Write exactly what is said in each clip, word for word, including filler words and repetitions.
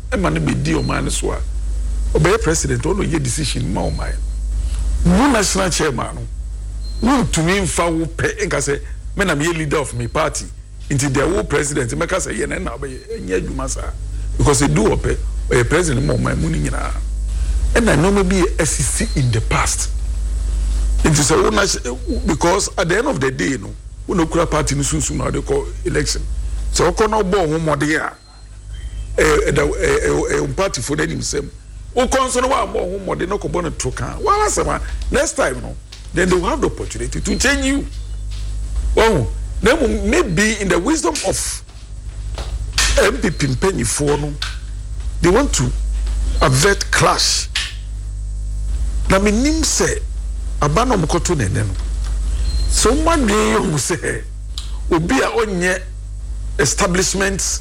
e ma no be di o man so a obey president o no ye decision ma o man no national chairman no no to me mfa wo pe nka say me na me leader of my party into the wo president me ka say ye na na obey nya adwuma sa because e do ope o president mo man mu ni nyina and I know be assist in the past it is a because at the end of the day no we no kura party no sunsun na they call election so ko no bo ho mode a eh eh party for them same o concern wa bo ho mode no ko bo no troka wa asema next time no then they will have the opportunity to change you oh then maybe in the wisdom of M P P penny for no they want to avert clash na minim say abano mkoto nene no so madwe yo say obi a onye establishment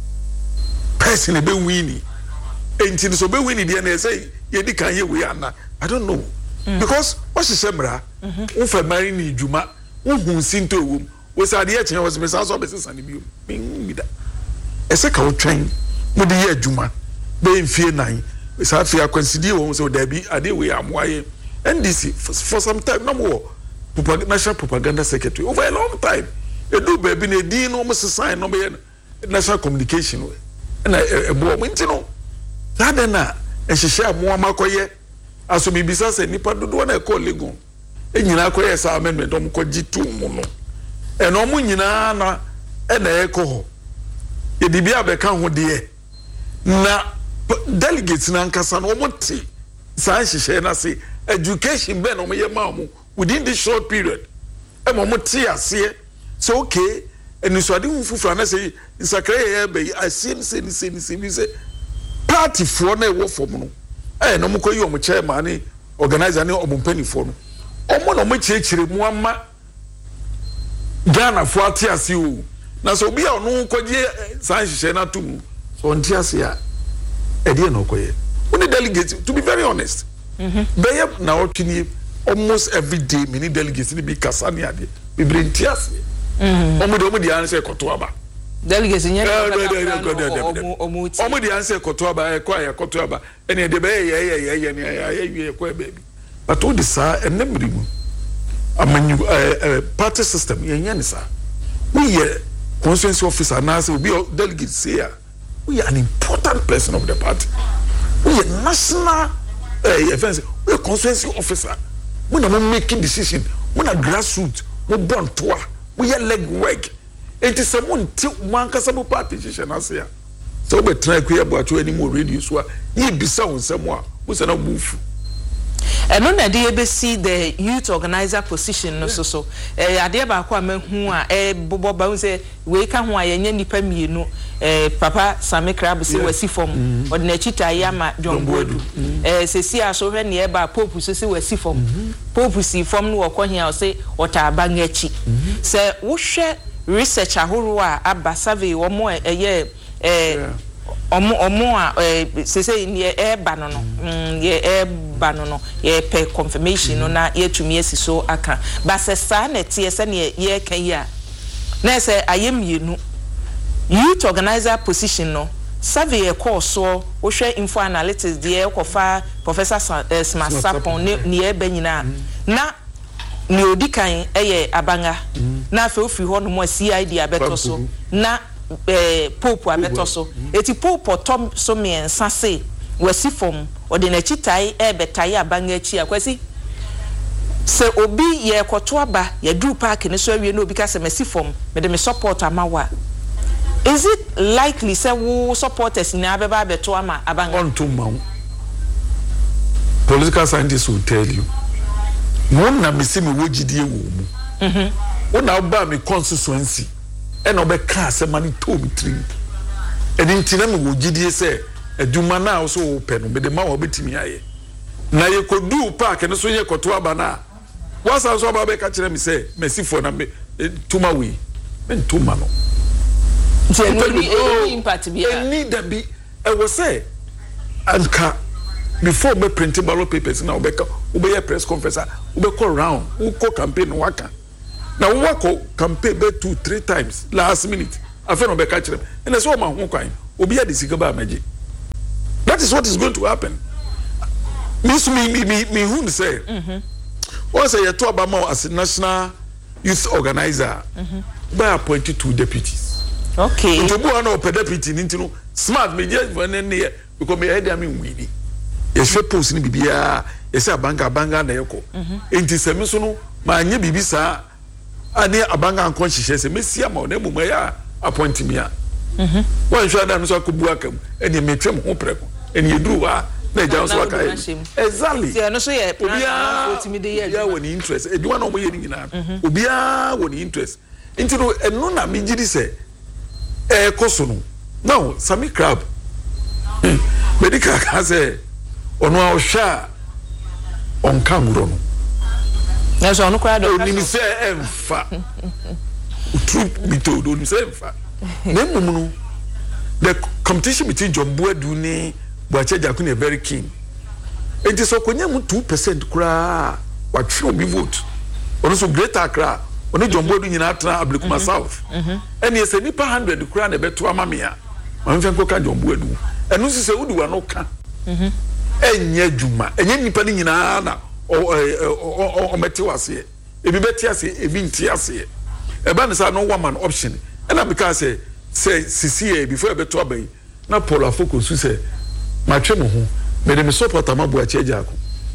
person be wini enti so be wini dia na say ye di kan ye we ana I don't know mm. because what she semra wo fa mari ni djuma wo hun sinto ewum wo say ade e chen wo se sa so be sesane bi mi da e se ka wo twen mo di ye djuma be mfie nan sa fi akwansidi wo so da bi ade we amoaye N D C for, for some time no more propaganda, national propaganda secretary over a long time e do baby na di no mo sign no be national communication we na e bo mo ntino that na e hihye amo amakoye aso bibisa se nipa dodo na e call legon e nyina akoye sa amendment o mo ko gitu mu no e no mo nyina na e na e ko ho e bibia be ka ho de na delegates na nkasa no mo ti sa hihye na se education ben o me mamu within this short period e mo mo ti ase so okay eni so ade fufura na say insakre ye be asim se ni se ni se ni se party for na e wo fom no eh no mo koyi o mo chairman organizer ni o mo mpani for no o mo no mo chiechire mu ama Ghana for ati ase o na so bia ono koje san hihye na tum so nti ase a e de na okoye we need delegate to be very honest. Mm-hmm. Bayab na otini almost every day many delegates ni be kasani ade be brentias mhm omo de omo de answer koto aba delegates nya omo omo de answer koto aba e kwa ya koto aba ene de be ye ye ye ye ne ya ye kwa baby but all this ah enemri mu amanyu party system ye nya ne sa we ye constituency officer na say obi delegate say we are an important person of the party we are national eh offense we constituency officer we na making decision we na grassroots we born toa we ya leg work it is someone ti one kasabo party decision asia so we try ku ya boato ani mo radio so a ye bisa won samo a we say na bufu eno na de be see the youth organizer position no so so eh ade ba ko amahu a eh bobo ba we say we ka ho a ye nya nipa mienu eh papa Sami Krab se wasi form o de na chita ya ma John Boadu eh se si aso hwe ne e ba pope so se wasi form pope si form no wo hia o se ota aba ngachi se wo hwe research ahoro a aba survey wo mo eh eh omo omo a se se ne e ba no no ye e ba no no ye pe confirmation no na ye tumi esi so aka ba se sa na tie se ne ye kan ya na se ayemienu youth organizer position no survey e course so wo hwe info analytics de e kofa professor Smasapon ne e ba nyina na ne odikan eye abanga na afa ofi ho no mo C I D abeto so na eh pope abeto so eti pope tom so me ensa se wasi form o de na chitai e betai abanga chi akwasi se obi ye koto aba ye du park ne so awie na obi ka se mesi form me de me support amawa. Is it likely say wo supporters ni abeba abeto ama abanga on to maw political scientists will tell you won na me se me wogidie wo mu mhm wona ba me constituency and obe ka se mani to me trim and intina me wogidie say aduma na wo so wo pe no me de ma wo betimi aye na ye kodu park ne so ye koto aba na wasa so aba be ka kire me say mesi for na me tuma we me tuma no any impact be any that be I was say and ka before me print ballot papers now be be press conference we be call round we call campaign waka now we call campaign be two three times last minute afa no be ka kire and so ma ho kwan obi ade sika ba maji That is what is going to happen. Miss me, me, me, me, who say? Once I talk about as a national youth organizer, mm-hmm. by appointed two deputies. Okay. To go on a deputy, into smart media, when near because me head, I mean, we. Yes, we post in Bibia, yes, a banga banga na yoko. Enti semisono, ma nye bibisa, ane abanga unconscious, Messia, my name, my appoint me. One shot and so could work him, and you make him home prep, and you do ah. Exactly. Yeah, no so yeah. Obia woni interest. E duwa no mo yeni nyina. Obia woni interest. Nti no eno na me gidi se e koso no. Now, Sammy Crab. Medical ka say ono a ohwa on kamuro no. Na so ono kwa do. Oni mi se emfa. Truth be told, oni se emfa. Na mumu no the competition between John Boadu ni Boache Jakun is very keen. It is so konya two percent kura what show be vote. Also greater Accra. Oni John Boadu nyina atra Ablekuma South. And yes nipa one hundred kura na beto amamia. Man fen ko ka John Boadu. Enu si se wudu wa no ka. Mhm. Enye djuma. Enye nipa ni nyina na o o o meti wase. Ebi beti ase, ebi nti ase. Eba ne sa no one man option. And because say say C C A before beto abai na Paul Afoko su say matwe mo ho me dem support amabu ache jako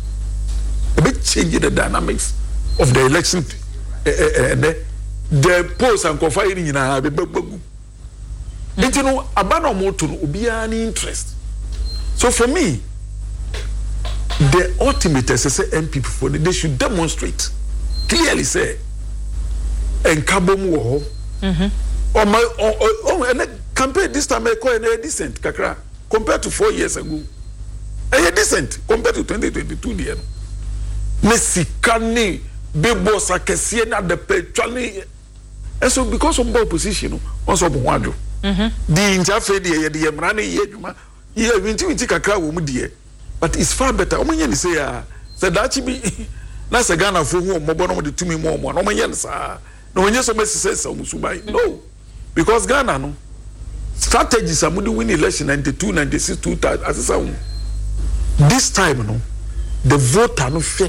a bit change the dynamics of the election eh, eh, eh, the polls and confire nyina be bagu enti no abana mo to no obia ni interest. So for me the ultimate say M P for they should demonstrate clearly say enkabom wo ho mhm o my o campaign this time e call e decent kakra compared to four years ago. Eh, decent compared to twenty twenty-two year. Messi kani bebo sakesi na de petroli. And so because of the opposition, also of Wado. Mhm. The interface the the Yemrani yejuma. Yeah, winti winti kakra wo mu die. But it's far better. Omonye ni say ah, say that be na se Ghana fo hu omobo no de tumi mo mo. No omonye ni sa. No onye so Messi say so musubai. No. Because Ghana no strategies are moving win election ninety-two, ninety-six, two thousand. As this time, no, the voter no fair.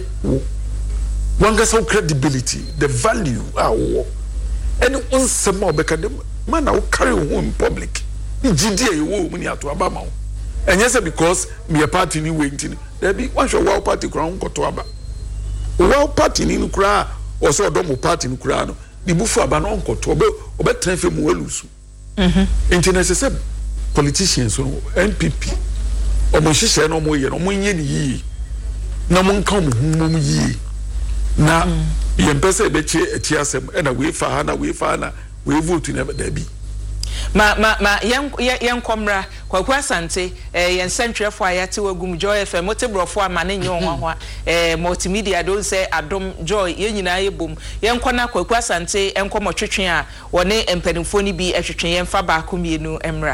One gets some credibility, the value. Ah, and on some more because the man will carry home in public. In G D A, you will win to Abama. And yes, because me a party ni waiting. There be one show wow party crown go to Abba. Wow party ni nukra or so domo party nukra no. The bufu Abba no go to Obe Obe tenfe muelusu. Mhm. International politicians so N P P omo hihye no mo ye no mo nye ni yi na mo nka mo hu mo yi na ye mpese be che eti asem e na we fa ha na we fa na we vote na da bi ma ma ma yen yen komra Kwaku Asante eh yen sentwefo ayate wagum Joy F M motebrofo amane nye onwa ho eh multimedia don say Adom Joy yen nyina yebom yen kona Kwaku Asante enkomo twetwe a woni empanimfo ni bi etwetwe yen fa ba ko mienu emra.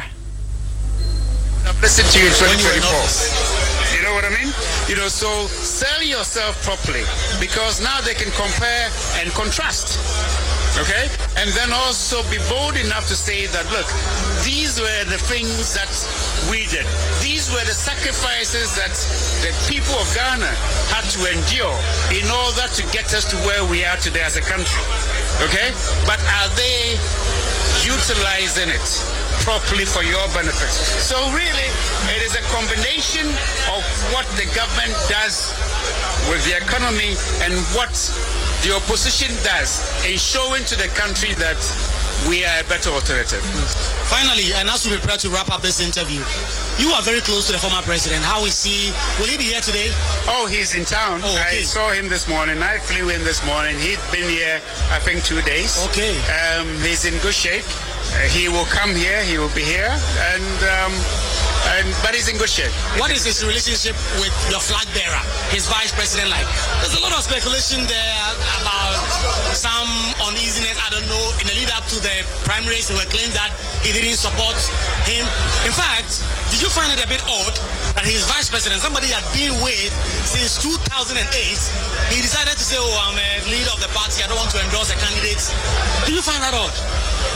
Listen to you in twenty twenty-four. You know what I mean? You know, so sell yourself properly because now they can compare and contrast. Okay? And then also be bold enough to say that, look, these were the things that we did. These were the sacrifices that the people of Ghana had to endure in order to get us to where we are today as a country. Okay? But are they utilizing it properly for your benefit? So really, it is a combination of what the government does with the economy and what the opposition does in showing to the country that we are a better alternative. Finally, and as we prepare to wrap up this interview, you are very close to the former president. How is he? Will he be here today? Oh, he's in town. Oh, okay. I saw him this morning. I flew in this morning. He'd been here, I think, two days. Okay. Um, he's in good shape. Uh, he will come here. He will be here. And... Um, And, but he's in good shape. What is his relationship with your flag bearer, his vice president, like? There's a lot of speculation there about some uneasiness. I don't know. In the lead up to the primaries, they were claiming that he didn't support him. In fact, did you find it a bit odd that his vice president, somebody had been with since two thousand eight, he decided to say, oh, I'm a leader of the party, I don't want to endorse a candidate. Do you find that odd?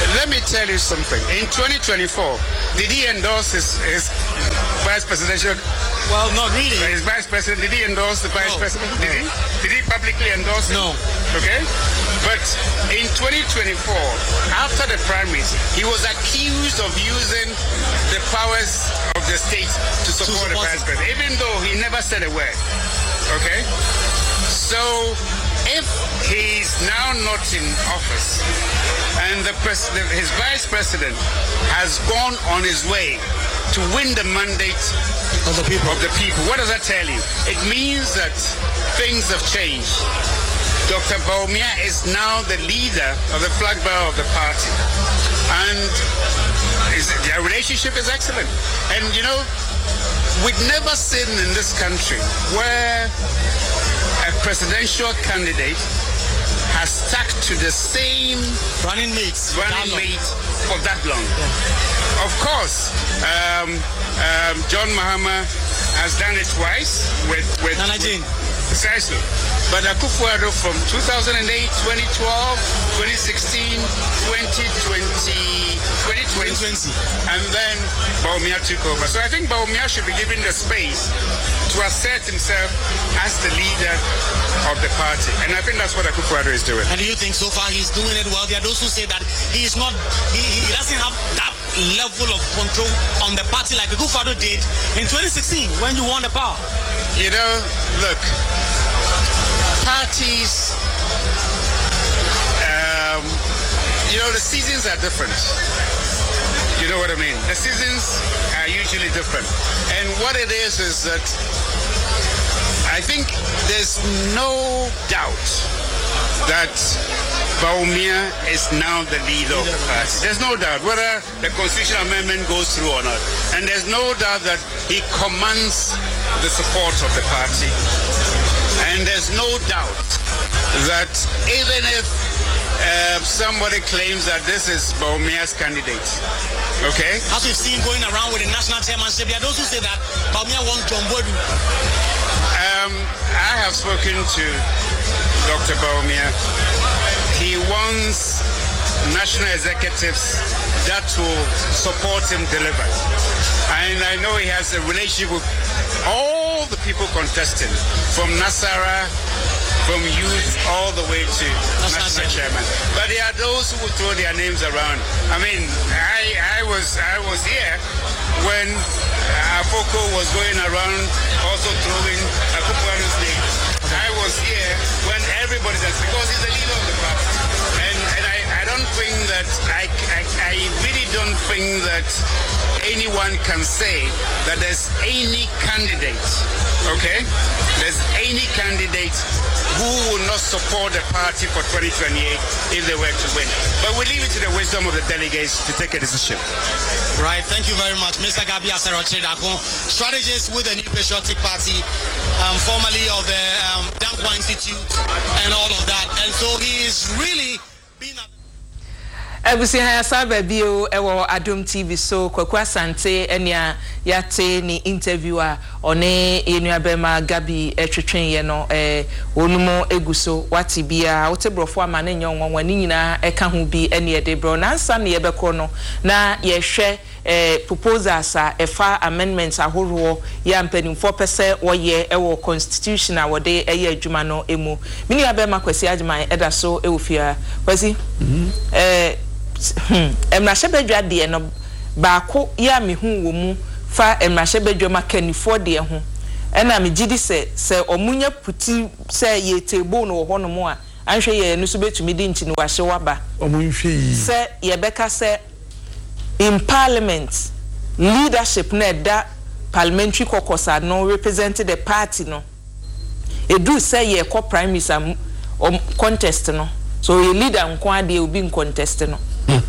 let me tell you something. In twenty twenty-four, did he endorse his, his vice presidential? Well, not really. His vice president, did he endorse the vice no. president? No. Did he? Did he publicly endorse it? No. Okay. But in twenty twenty-four, after the primaries, he was accused of using the powers of the state to support, to support the vice president, even though he never said a word. Okay. So if he's now not in office and the president, his vice president has gone on his way to win the mandate of the people, of the people, what does that tell you? It means that things have changed. Doctor Bawumia is now the leader of the flag bearer of the party, and his, their relationship is excellent. And you know, we've never seen in this country where a presidential candidate has stuck to the same running mates running mate for that long. Yeah. Of course, um, um, John Mahama has done it twice with with, with precisely. But Akufo-Addo from two thousand eight, twenty twelve, twenty sixteen, twenty twenty, twenty twenty, and then Bawumia took over. So I think Bawumia should be given the space to assert himself as the leader of the party. And I think that's what Akufo-Addo is doing. And do you think so far he's doing it well? There are those who say that he is not, he, he doesn't have that level of control on the party like Akufo-Addo did in twenty sixteen when you won the power. You know, look, parties, um, you know, the seasons are different. You know what I mean? The seasons are usually different. And what it is is that I think there's no doubt that Bawumia is now the leader of the party. There's no doubt whether the constitutional amendment goes through or not. And there's no doubt that he commands the support of the party. And there's no doubt that even if uh, somebody claims that this is Bawumia's candidate, okay? As we've seen going around with the national chairmanship, there are those who say that Bawumia wants John Bodu. Um, I have spoken to Doctor Bawumia. He wants national executives that will support him deliver. And I know he has a relationship with all the people contesting, from Nasara, from youth, all the way to national, national chairman. But there are those who will throw their names around. I mean, I, I was I was here when Afoko was going around also throwing Akufo-Addo's name. I was here when everybody does, because he's the leader of the party. And, and I, I don't think that, I, I, I really don't think that anyone can say that there's any candidate, okay? There's any candidate who will not support the party for twenty twenty-eight if they were to win. But we leave it to the wisdom of the delegates to take a decision. Right, thank you very much. Mister Gabi Asarochidakon, strategist with the New Patriotic Party, um, formerly of the um, Dankwa Institute and all of that. And so he is really being a Ebusi ha sabe bio ewo Adom T V so Kwaku Asante enia yate ni interview a one enuabema Gabi etwetwen ye no eh onumo eguso wati bia wote brofo ama na nyon won wani nyina eka ho bi ene de bro na nsa ne yebekọ no na ye hwe eh proposals a efa amendments ahoro ya mpanimfo pese woye ewo constitution a wode eye adwuma no emu mini abema kwasi agyeman eda so ewofia kwasi mhm eh emrahebedwa de no baako ya mehu wo mu fa emrahebedwa makanifo de ho ena me gidi se se omunya puti se ye table no ho no mo a anhwe ye no so betumi di nti no wahye waba omunhwe yi se ye beka se in parliament leadership na da parliamentary caucus no represented the party no edu se ye ko prime minister um, contest no so ye leader nko ade obi in contest no.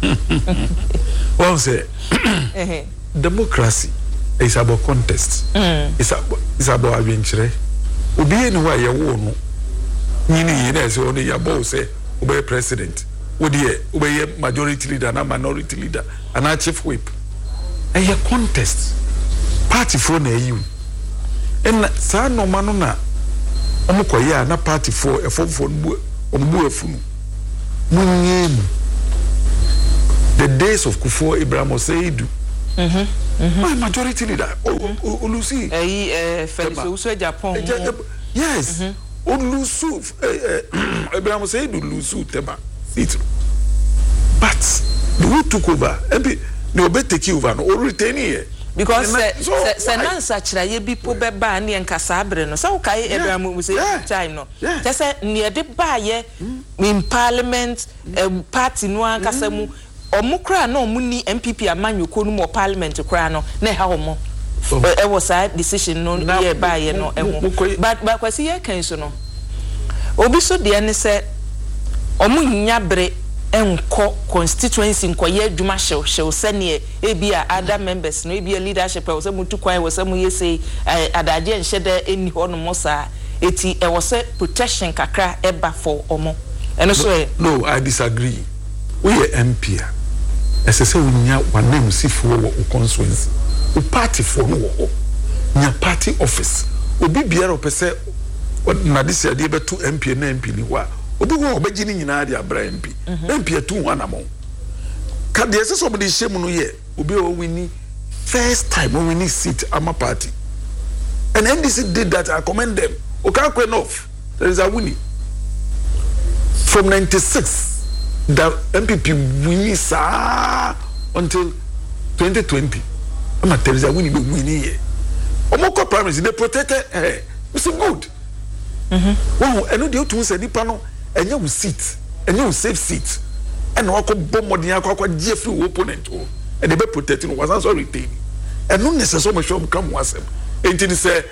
Well, say democracy is about contest. Mm. It's about it's about adventure. Obi anywhere you want, you need to say only your boss say obey president. Odi obey majority leader na minority leader and a chief whip. And your contest party for na you. And sa no manu na omukoya na party for a phone phone ombu efunu. Munyem the days of Kufuor Ibrahim Oseidu. Mhm. Mhm. My majority leader Olusi. Eh eh Felix Osuo Japan. Yes. Olusu Ibrahim Oseidu Lusu Teba. It. But the who took over, every no be take over no retain here. Because se nan sa kira ye bi po be ba ne nkasa abre no so kai Abraham Oseidu time no. Just say ne de ba ye in parliament party no ankasa mu omukra na omuni M P P amanyoko no mo parliament kra no na ha omo e was a decision no ye ba ye no e but but kwasi ye kan so no obi so de ne se omunya bre enko constituency nko ye adwuma hyew hyew sene e bia other members no e bia leadership e wo se mutu kwan wo se mu ye say adaje nhye da eni ho no mo sa eti e wo se protection kakra e ba for omo eno so e no I disagree. We are M P. As I say, we have one name, see for our constituency. We party for no, we party office. We be beer up say, what Nadisi are able to M P and M P. Wa, we be go beginning in Adia Bra M P. M P two one among. Can the assess somebody shame no ye? We be winning first time when we need seat at my party. And N D C did that. I commend them. Okay, enough. There is a winning from ninety-six. The M P P winning sa until twenty twenty. I'm a Teresa winning winning here. Omoko primaries they protected eh it's good. Mhm. Wow, I know the two say nipa no enye wo seat, enye wo safe seat. And no akọ bomb modern akọ akọ G F opponent o. And they be protecting was also retain. And no necessarily show come wasem. Until say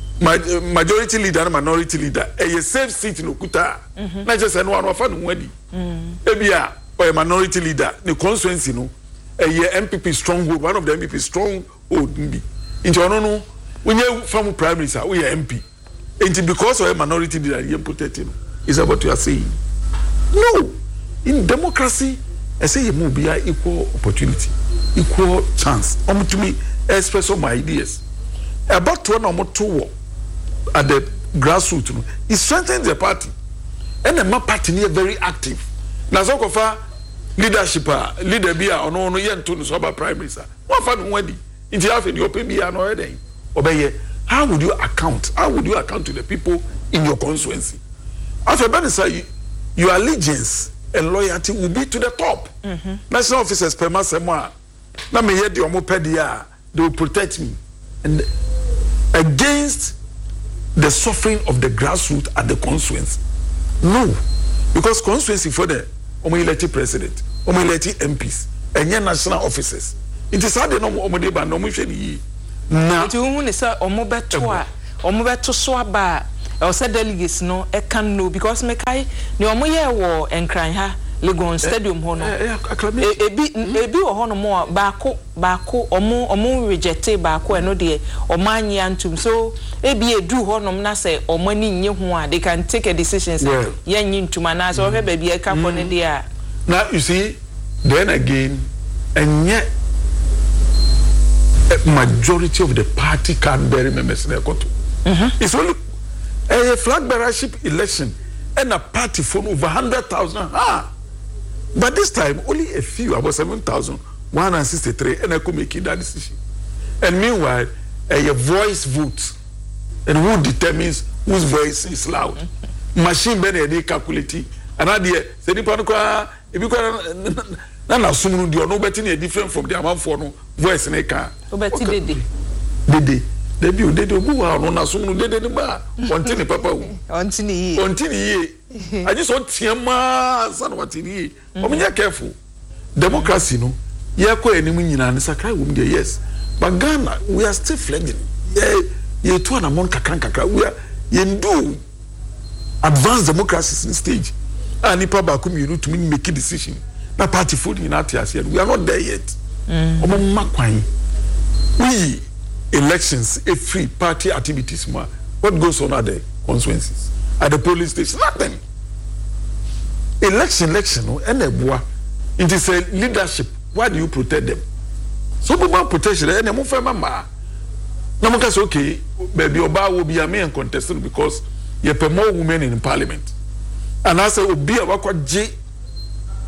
majority leader and minority leader a safe seat no kuta na just say no one of no wadi ebia or a minority leader the constituency no a M P P stronghold one of the M P P stronghold ndi into no no when you from primaries are we M P and because of a minority leader you protecting is about what you are saying. No, in democracy I say you move be equal opportunity, equal chance. Um to me express all my ideas about one or more two at the grassroots, no, it strengthens the party. And the my party is very active. Now, so far, leadership, leader be or no, no, yen to the sober prime minister. What fun when in the afternoon, you pay me an order. Obey, how would you account? How would you account to the people in your constituency? After Ben say, your allegiance and loyalty will be to the top. Mm-hmm. National officers, per month, now me hear the omopedia, they will protect me. And against the suffering of the grassroots at the constituency. No, because constituency for the omo elected president, omo elected M Ps, and your national officers. It is hard no omo de ba no mo hwe ni. Na it hu ne say omo beto a omo beto so aba e say delegates no e can no because me kai ne omo ye wo enkran ha Legon Stadium ho no ebi ebi wo ho no mo baako baako omo omo reject baako eno de omo anya antum so ebi edu ho no na say omo ani nye ho a they can take a decision say yenyi ntuma na so hwe ba bi e ka for ne de a. Now you see then again and yet a majority of the party can bury members in Ekoto. Mm-hmm. It's only a flag bearership election and a party for over one hundred thousand. Ah. But this time, only a few, about seven thousand one hundred sixty-three, and I could make that decision. And meanwhile, a voice vote, and who determines whose voice is loud? Machine ben they calculate, and I dear, say the panuka, if you can, now soon you are no better different from the amount for no voice in a car. But did they? Did they? They do, they do, who are no soon, they did bar, until papa, until ye, until ye. I just want Tiama, son, what in ye. Oh, be careful. Democracy, no, ye ko enemy in an sakai wum yes. But Ghana, we are still flagging. Ye, ye two and a month kakra, we are, ye do advanced democracy in stage. And if Papa you know to me make a decision. Na party food in our yet. We are not there yet. Mm. We elections, a free party activities. What goes on at the constituencies? At the police station? Nothing. Election, election, no, and a boy. It is a leadership. Why do you protect them? So people protection, and I'm for mama. No one can say, okay, baby, Oba will be a main contestant because you have more women in parliament. And I say, Obi, a wakwa J.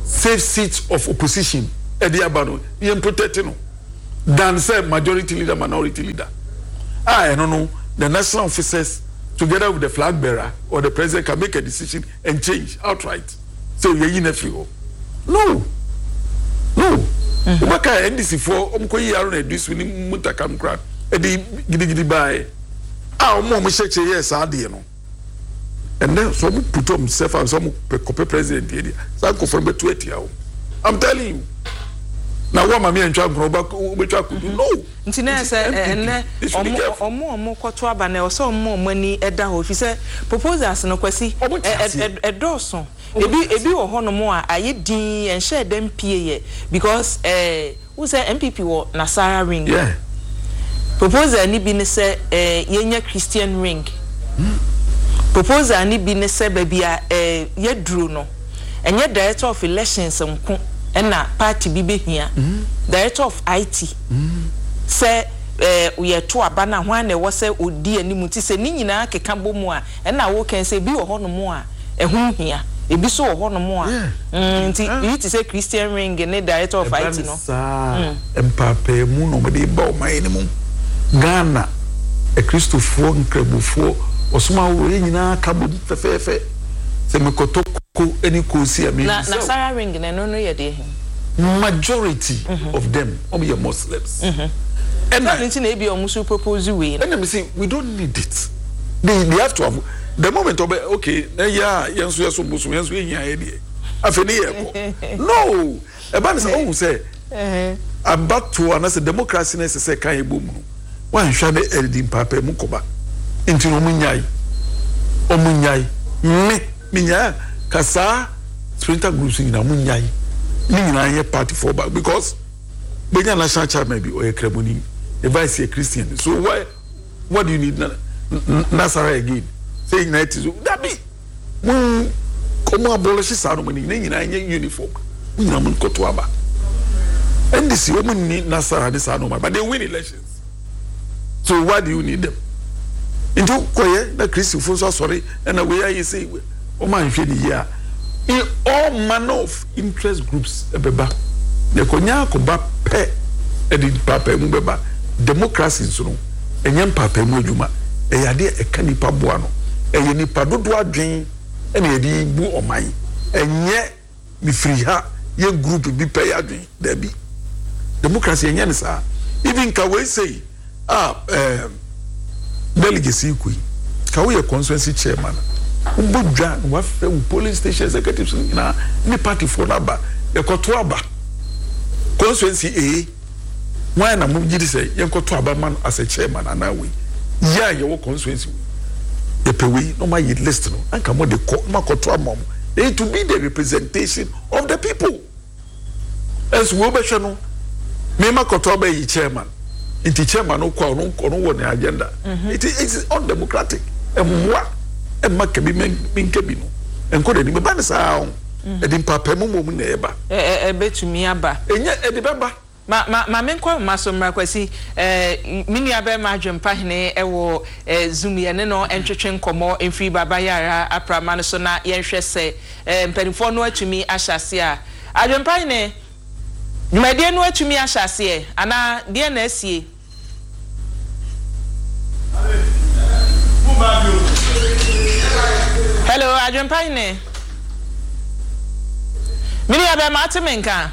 safe seats of opposition edi abano yen protect no than say majority leader minority leader. Ah, no no the national officers together with the flag bearer or the president can make a decision and change outright. So you yin afio. No. No. Ubaka N D C for omkoyi aro na dis wini mutakam kra. E di gidi gidi bae. Ah, omo mo cheche yes ade no. And then some put himself and some copy president here. Some go from twenty hours. I'm telling you. Now what mami and try grow back we try to do no. Nti na say ene omo omo omo kwato aba na o so omo mani eda ho fi say proposals no kwasi e doso. Ebi ebi wo ho no mo a aye din en share dem pie ye because eh who say M P P wo Nasara ring. Yeah. Proposal ni bi ne say eh yenya Christian ring. Hmm. Proposal ni bi ne say baby a eh yedru no. Enye director of elections nko na party bi behia. Director of I T. Mm. Say eh we to aba na ho na wo say odi animu ti say ni nyina keka bomu a na wo kan say bi wo ho no mo a ehun hia ebi so wo ho no mo a nti you to say Christian ring ne director of I T no empape mu no me dey ba o man ni mu Ghana e Christopher Nkrabufo osuma wo nyina ka bom fefefe se me koto ko eni ko si a me na na Sarah ring ne no no ye dey majority mm-hmm. of them are Muslims. Mm-hmm. And I so propose we. And let me say we don't need it. They they have to have the moment of okay, yeah, yes, we are so Muslim, yes, we are here. No, about say oh say about to and as a democracy necessary can boom. One shall be editing papa mukoba into omunyai. Omunyai. Me minya kasa sprinter groups in omunyai. Ni party for back because Benya national child maybe or a Kreboni, a vice a Christian. So why what do you need Nasara again? Saying that is that be when come abolish ceremony in uniform. We namun kotuaba. And this woman need Nasara this anoma, but they win elections. So why do you need them? Into Koye, the Christian folks are sorry, and the way I say, oh my yeah. In all manner of interest groups, ebeba, the konya koba pe, edi papa emu beba, democracy so, enyem papa emu adwuma, eyade eka nipa boa no, eye nipa dodo adwen, ene yedi bu oman, enye mi free ha, ye group bi pe adwen, debi, democracy enye ni sa, even ka we say, ah, eh, delegacy kui, ka we ye constituency chairman. Ubudja wafe police station executives na ni party for naba e koto aba constituency A why na mu gidi say ye koto aba man as a chairman anawe ya ye wo constituency e pewe no ma ye list no anka mo de ko ma koto amom they to be the representation of the people as we be hwe no me ma koto aba yi chairman inti chairman no kwa no no wo ne agenda it is undemocratic e mwa e make bi minke bi no enko de ni be ba ne saa e di papa mu mu na e ba e e betumi aba enya e di beba ma ma ma menko ma so mra kwasi eh mini aba ma dwempa hene e wo zoom ye ne no entwetwe nkomo emfiri baba yara aprama no so na ye hwe se mpanifo no atumi ahyase a adwempa hene dwumadie no atumi ahyase ana de na asie hello adwempa hene mini aba ma atemenka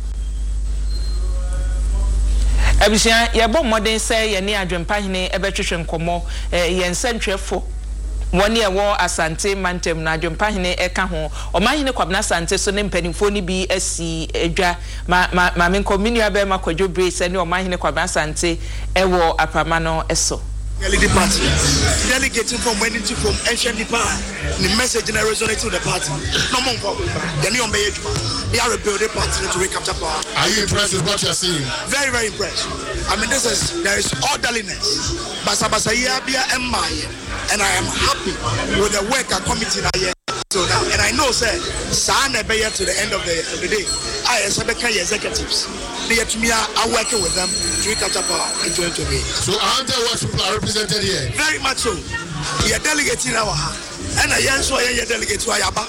Abishia yebo modern say ye ne adwempa hene ebetwehwe nkomo ye nsentwefo woni ewo asante mantem na adwempa hene eka ho omahene kwabna asante so ne mpanimfo ni bi asi edwa ma ma menko mini aba ma kwadwo brace ne omahene kwabna asante ewo apama no eso Leading party, delegating from Wellington from ancient Nepal, the message in resonate to the party. No more problem. The new Ombeju, they are rebuilding party to recapture power. Are you impressed with what you're seeing? Very, very impressed. I mean, this is there is orderliness. Basa basa yabia emaye, and I am happy with the work our committee na here. So now, and I know, sir, Sana be here to the end of the, of the day. I as executives, they to me are working with them to recapture power in twenty twenty. So aren't there what people are represented here? Very much so. We are delegating our hand. And I answer a delegate to Ayaba.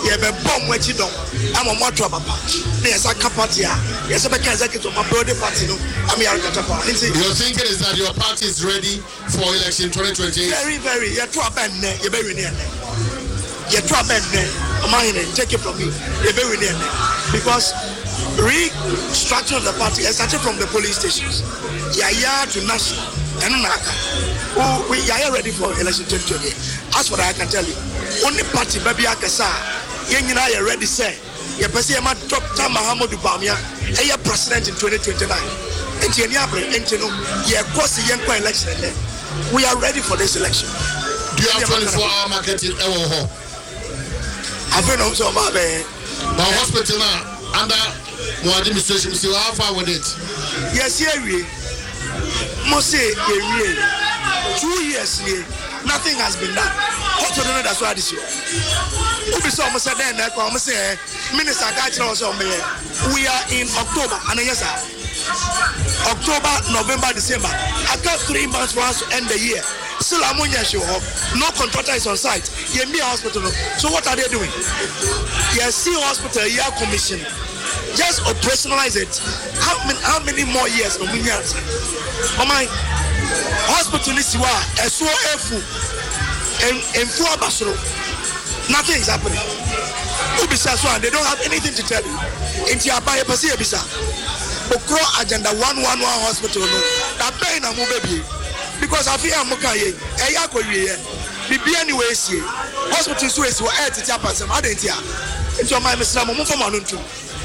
ye be bomb we chi don am mo to papa na yes aka party a yes be kan executive ma build party no am ya ka tapa your thinking is that your party is ready for election twenty twenty? Very very ye to aben ne ye be win ne ye to aben ne am take it from me ye be win ne because restructure of the party started from the police stations yaya to national and naka oh we are ready for election twenty twenty. As what I can tell you, only party baby akasa ye nyina ye ready say ye pese ye ma Doctor Mahamudu Bawumia e ye president in twenty twenty-nine enti eni abre enti no ye course ye nkwa election there. We are ready for this election. Do you have twenty-four hour marketing ewo ho? Afi no so ma be but hospital now under more administration, see how far with it? Yes, here we must say two years here, nothing has been done. Also, don't know that's why this year. We saw almost then, I say, Minister Gachi also we are in October, and yes, sir. October, November, December. I got three months for us to end the year. Still, ammonia show up. No contractor is on site. You me hospital. So what are they doing? You see hospital, you are commission. Just operationalize it. How many how many more years of millions? Oh my hospital is wa S O F and and four basro. Nothing is happening. Ubisa so they don't have anything to tell you. Into your buy pasi ebisa. Okro agenda one one one hospital no. That pain na mo baby. Because I feel I'm okay. Eh ya ko wie. Bibi anyway see. Hospital so is wa eight tita person. I don't hear. Into your mind Mister Mo mo for manuntu.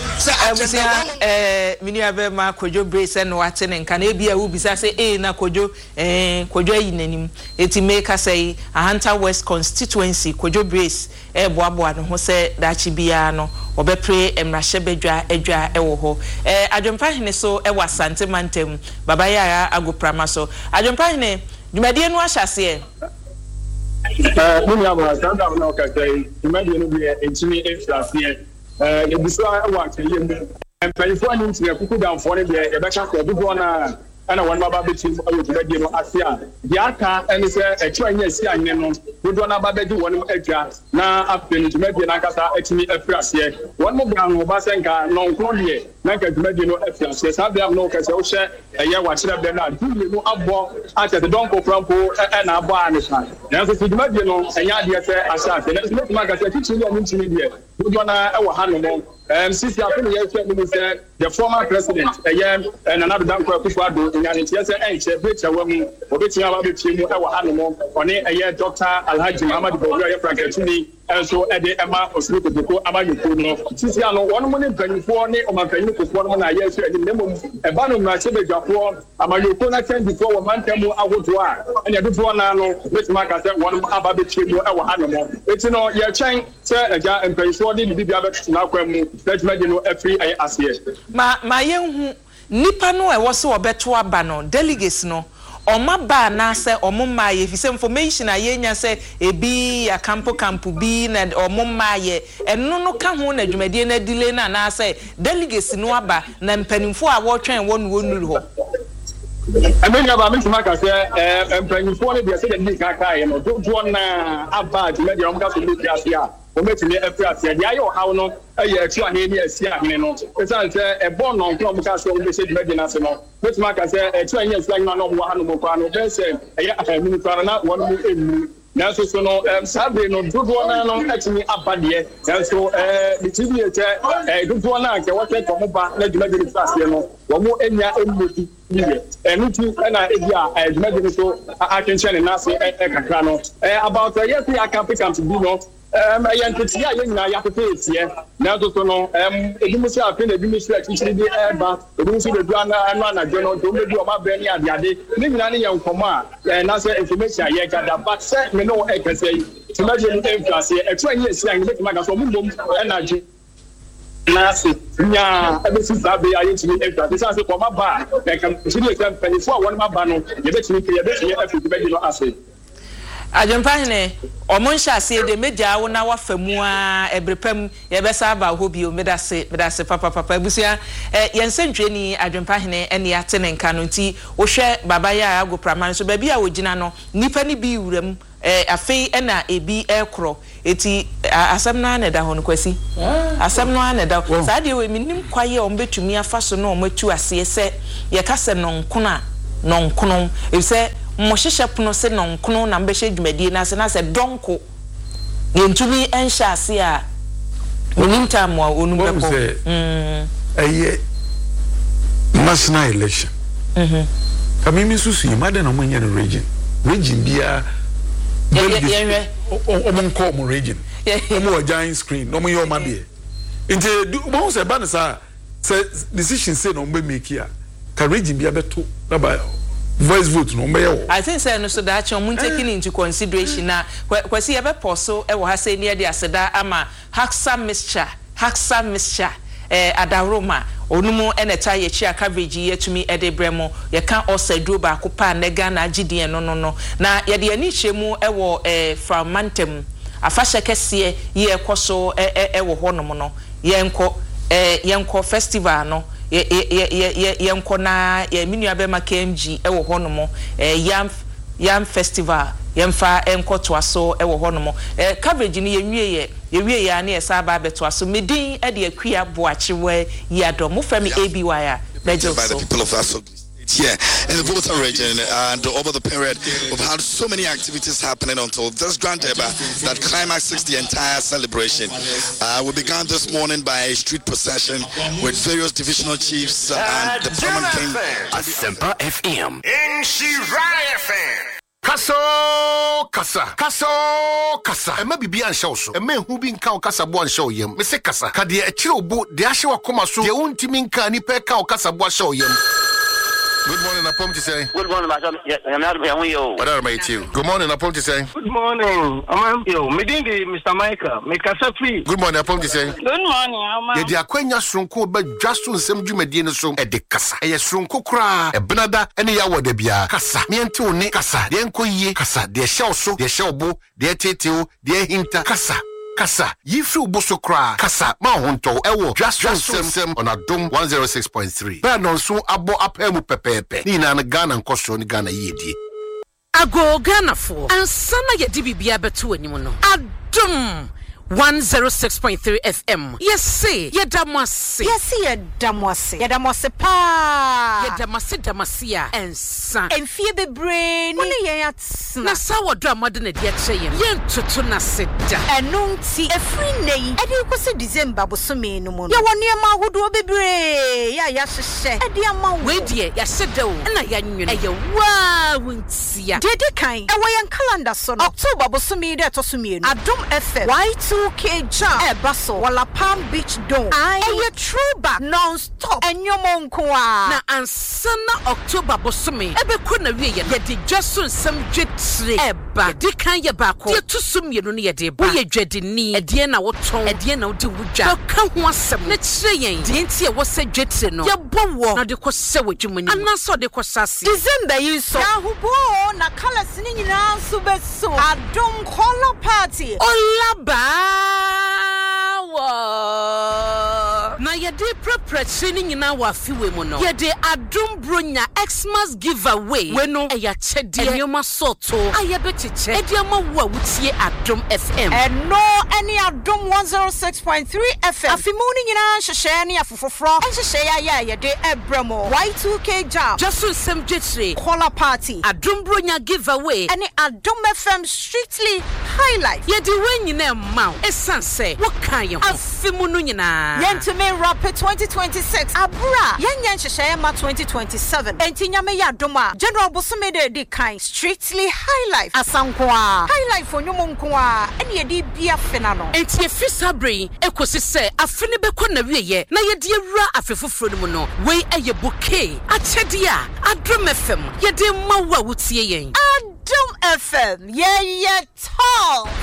eh miniabe ma Kojo Brace no ate ne nka na ebia wo bisa say eh na Kojo eh Kojo ayi nanim eti make say Ahanta West constituency Kojo Brace eh boaboa no ho say dachi bia no obepre emrahye bedwa edwa ewo ho eh adwempa hene so e wasante mantem baba ya agoprama so adwempa hene dwumadie no ahyase eh eh miniabe sanda no ka say dwumadie no bi entimi efrase eh ye biswa wa kele mpanyifo ani ntire kuku danfo ne de ye beka ko dodo na ana won baba betim ayo dwumadie no ase a de aka ene se echi anya si anye no dodo na baba di won adwa na afeni dwumadie na kasa etimi efrase won mo bran ho ba senka no nko de na ka dwumadie no efrase sa bia no ka se wo hye eye wa kire bia na dwumadie no abo ate de donko krampo e na abo ane sa na so dwumadie no enya de se asa se na so ma ka se kichi ni ntimi de dodo na e wa hanu mo um sisi afeni ye se ni se the former president eye Nana Danko Akufo-Addo nyane tie se enche becha wamu obetia ba betie mu e wa hanu mo one eye Doctor Alhaji Muhammad Bawumia ye franketuni enso e de ema osuru kodoko abayoko no sisi ano won mo ne banyifo ne omanpanyi kokofo no na ye se edi nemo e ba no ma chebejafo amayoko na tendi fo wo mantemu agoto a ene dufo na no betima ka se won aba betie mu e wa hanu mo eti no ye chen se eja empanyifo de bibia betu na kwam judgment no every aye ase ma ma yenhu nipa no e wo se obeto aba no delegates no oma ba na se omumma ye fi se information ayenya se ebi ya campo campo bi na omumma ye eno no ka ho na dwumadie na delay na na se delegates no aba na mpanimfo a wo twen wo no wonuru ho amenya ba mitima ka se eh mpanimfo ne bi se de ni ka ka ye no do na aba dwumadie o mka so bi asia o metime efrase de ayo hawo no aye atu ane ni asia hene no esan se e bon no nko mka so be se dwumadie na se no metime ka se atu ane asia hene no mo ha no mo kwa no be se eye afamini kwa na won mu emu na so so no um sabe no dodo na no atimi abade na so eh bitimi eche eh dodo na nke wote ko mo ba na dwumadie frase no wo mo enya emmoti niye enu tu na ebia eh dwumadie so attention na se e kakra no eh about yes ya camp camp bi no um ayan titia ye nyina ya pepe etie na so so no um edimusi afi na edimusi akiri di eba edimusi de dua na anu anaje no do mebi o ma be ni ade ade ni nyina ne ye nkomo a na say information ye gada but say me no e kan say imagine influence e try ye si an make maga so mum energy na se nya ebesi sabe aye timi influence say say ko ma ba e kan tiri e kan penifo a won ma ba no ye betimi ye betimi afi be di no ase Ajumpa ne omo nhyɛ ase de meja wo na wafa mu a ebrepam ye besa ba ho bio medase medase papa papa busia eh yensentweni Ajumpa hene ene ate ne nka no nti wo hwɛ baba ya ago praman so ba bi a wogina no nipa ni bi wuram eh afei ena ebi ekro eti asem na na da ho no kwasi asem no na da sa de we minim kwaye o mbetumi afa so no o matu ase se ye kase no nkona no nkono e se mo hyehyɛ pono se no nkono na mbɛhyɛ dwumadie na se na se donko yentumi enhyɛ ase a oninta mo onu bɛkɔ mm eye national election mhm kamimi susu imade na mo nya no region region bia yenwe omo nko mo region omo giant screen no mo yo ma be nti mo se ba ne sa se decision say no mbe make a ka region bia beto na ba voice vote no mbe. I think say no so that you mun taking into consideration na kwasi ebe poso e wo ha say near the aseda ama Haxa mixture Haxa mixture eh adaroma onumu eneta ye chia coverage ye tumi ede bremo ye kan osaduro ba ko pa na Ghana gidie no no no na ye de ani hyemu e wo eh from mantem afahye kese ye ekoso e e wo honom no ye enko eh ye enko festival no ye ye ye ye enko na ye minua be ma K M G e wo honom eh yam yam festival yemfa enko to aso e wo honom eh coverage ni ye nwie ye ye wie ya na esa ba beto aso medin e de akua boachewe yado mo fami A B Y a bejo by the people of Aso here in the Volta region, and over the period we've had so many activities happening until this grand deba that climaxes the entire celebration. Uh, we began this morning by a street procession with various divisional chiefs uh, and the prominent king Asempa F M in Shirai F M. Kaso kasa kaso kasa ema bibi an show so ema hu bi nka o kasa bo an show yem me se kasa ka de akire obo de ahye wakoma so de untimi nka ni pe ka o kasa bo show yem. Good morning, Apom to say. Good morning, Madam. I'm not going to What are you? Good morning, Apom to say. Good morning. I'm you. Meeting Mister Michael. Make us free. Good morning, Apom to say. Good morning, Ama. Ye dia kwanya sronko ba dwaso nsem dwumadie no so e de kasa. E ye sronko kra e benada ene ya wode bia. Kasa. Me ente one kasa. De enko yie kasa. De hye so, de hye obo, de teteo, de hinta kasa. Kasa, yifri uboso kra, kasa, ma honto, ewo, just sem on Adom one oh six point three. Ba non so abo apemu pepepe. Ni na Ghana nkoso ni Ghana yedi. Ago Ghana fo, ansana ye di bibia beto animu no. Adom one oh six point three F M. Yes, say, ye damase. Yes, ye damase. Ye damase pa. Ye damase damasia and san. En fie be brain. One ye at na sawo drama de na dia cheye. Ye ntoto na seda. Enu nti efri nei. E de kwose December bosome no mo. Ye woni ma hodo bebre. Ya ya hyehye. E de ama wo. We de ya seda o. Na ya nwene. E ye wa wontia. De de kan. E wo yan calendar so no. October bosome de to so mienu. Adom F M. Y two K jam e baso wala Palm Beach Dome e throwback non-stop enyo monko a na ansana October bosome e be ko na wie ye de dwaso nsem dwetre e ba de kan ye ba ko de tusum ye no ye de ba ye dwadeni e de na woton e de na wodi wudwa ka ho asem na kire yen de nti e wo se dwetre no ye bowo na de ko se wadwumani anaso de ko sase December yi so ya hubo na colors ni nyina so be so Adom color party olaba na yede preparation nyina wa fiwe mu no yede Adom bronya Xmas giveaway we no e ya chede enyoma soto ayebe chiche e dia ma wo wutie Adom F M and no any Adom one oh six point three F M afimuni nyina hyehye ne afofofro hyehye ya ya yede ebramo Y two K jam just nsem dwetre color party Adom bronya giveaway any Adom F M strictly highlight yede we nyina ma esanse wo kan ye afimunu nyina yentime rapid twenty twenty-six abura yenyen hyehye ma twenty twenty-seven entinyame ya Adom a general bosome de de kan strictly highlight asanko a highlight for nyomo nko a ene yede bia fena no enti efisa brain ekosi se afene beko na wieye na yede awura afefoforo no mu no we eye bouquet achede a Adom F M yede ma wa wutie yen Adom F M ye ye tall